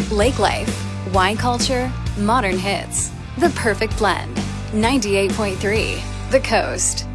Lake life, wine culture, modern hits. The perfect blend. 98.3 The Coast.